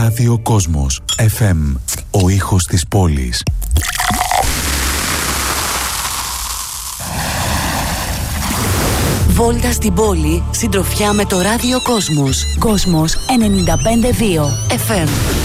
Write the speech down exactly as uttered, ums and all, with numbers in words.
Ράδιο Κόσμος εφ εμ. Ο ήχος της πόλης. Βόλτα στην πόλη, συντροφιά με το Ράδιο Κόσμος. Κόσμος ενενήντα πέντε δύο εφ εμ.